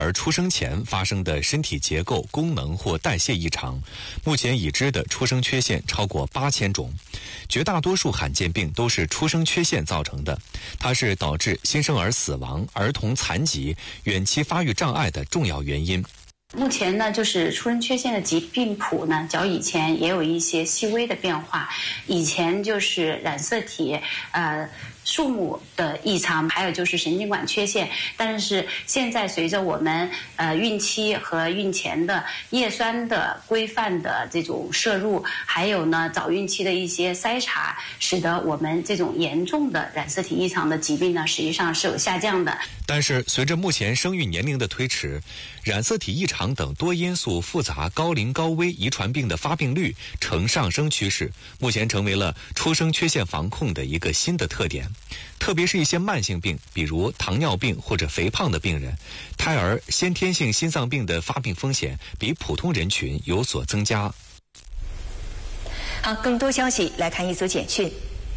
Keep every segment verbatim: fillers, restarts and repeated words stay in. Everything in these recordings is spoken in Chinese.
而出生前发生的身体结构、功能或代谢异常，目前已知的出生缺陷超过八千种，绝大多数罕见病都是出生缺陷造成的，它是导致新生儿死亡、儿童残疾、远期发育障碍的重要原因。 目前呢，就是出生缺陷的疾病谱呢，较以前也有一些细微的变化。以前就是染色体呃数目的异常，还有就是神经管缺陷。但是现在随着我们呃孕期和孕前的叶酸的规范的这种摄入，还有呢早孕期的一些筛查，使得我们这种严重的染色体异常的疾病呢，实际上是有下降的。 但是随着目前生育年龄的推迟，染色体异常等多因素复杂高龄高危遗传病的发病率呈上升趋势，目前成为了出生缺陷防控的一个新的特点。特别是一些慢性病，比如糖尿病或者肥胖的病人，胎儿先天性心脏病的发病风险比普通人群有所增加。 好，更多消息来看一组简讯。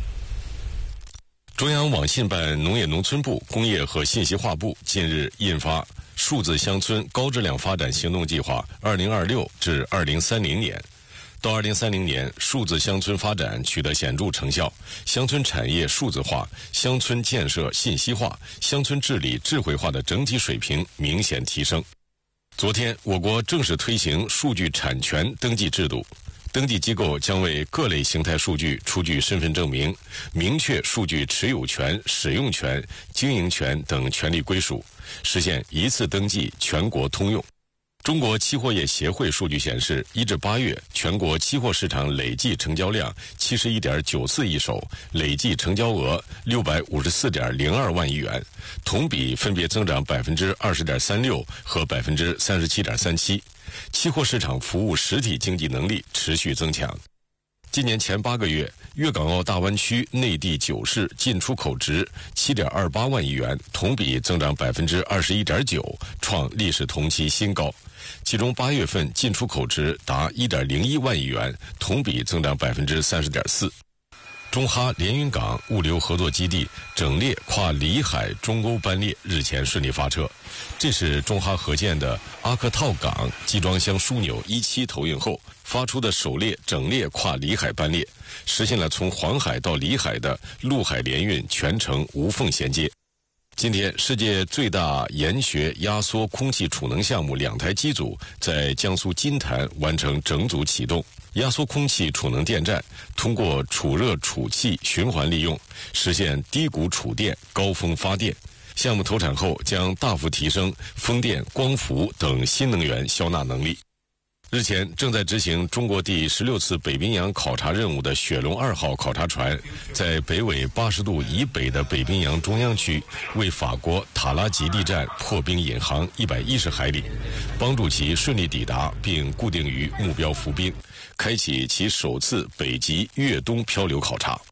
中央网信办农业农村部工业和信息化部近日印发数字乡村高质量发展行动计划二零二六至二零三零年。到二零三零年，数字乡村发展取得显著成效，乡村产业数字化、乡村建设信息化、乡村治理智慧化的整体水平明显提升。昨天，我国正式推行数据产权登记制度，登记机构将为各类形态数据出具身份证明，明确数据持有权、使用权、经营权等权利归属，实现一次登记全国通用。中国期货业协会数据显示，一至八月，全国期货市场累计成交量七十一点九四亿手，累计成交额六百五十四点零二万亿元，同比分别增长百分之二十点三六和百分之三十七点三七。期货市场服务实体经济能力持续增强。今年前八个月，粤港澳大湾区内地九市进出口值七点二八万亿元，同比增长百分之二十一点九，创历史同期新高。其中八月份进出口值达一点零一万亿元，同比增长百分之三十点四。中哈连云港物流合作基地整列跨里海中欧班列日前顺利发车，这是中哈合建的阿克套港集装箱枢纽一期投运后发出的首列整列跨里海班列，实现了从黄海到里海的陆海联运全程无缝衔接。今天，世界最大研学压缩空气储能项目两台机组在江苏金坛完成整组启动。压缩空气储能电站通过储热储气循环利用，实现低谷储电、高峰发电。项目投产后将大幅提升风电、光伏等新能源消纳能力。日前，正在执行中国第十六次北冰洋考察任务的雪龙二号考察船，在北纬八十度以北的北冰洋中央区，为法国塔拉吉地站破冰引航一百一十海里，帮助其顺利抵达并固定于目标浮冰，开启其首次北极越冬漂流考察。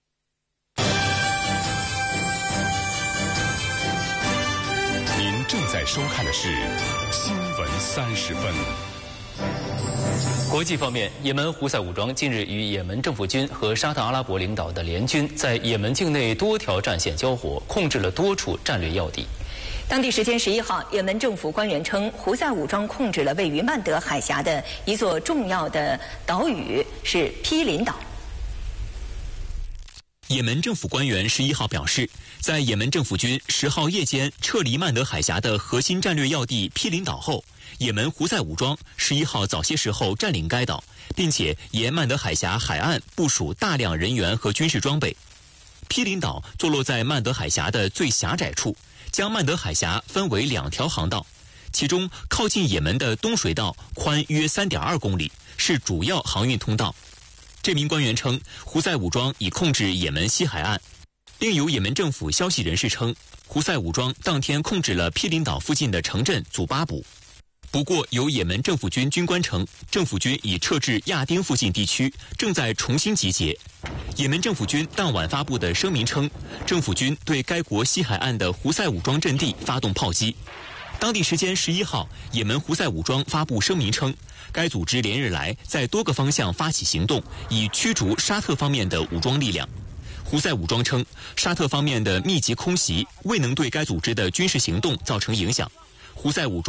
您正在收看的是新闻三十分。 国际方面，也门胡塞武装近日与也门政府军和沙特阿拉伯领导的联军在也门境内多条战线交火，控制了多处战略要地。 当地时间十一号，也门政府官员称，胡塞武装控制了位于曼德海峡的一座重要的岛屿，是毗邻岛。 也门政府官员十一号表示，在也门政府军十号夜间撤离曼德海峡的核心战略要地毗邻岛后，也门胡塞武装十一号早些时候占领该岛，并且沿曼德海峡海岸部署大量人员和军事装备。毗邻岛坐落在曼德海峡的最狭窄处，将曼德海峡分为两条航道，其中靠近也门的东水道宽约 三点二公里，是主要航运通道。这名官员称，胡塞武装已控制也门西海岸。另有也门政府消息人士称，胡塞武装当天控制了毗邻岛附近的城镇祖巴卜。不过，有也门政府军军官称，政府军已撤至亚丁附近地区，正在重新集结。也门政府军当晚发布的声明称，政府军对该国西海岸的胡塞武装阵地发动炮击。当地时间十一号，也门胡塞武装发布声明称，该组织连日来在多个方向发起行动，以驱逐沙特方面的武装力量。胡塞武装称，沙特方面的密集空袭未能对该组织的军事行动造成影响。 胡塞武装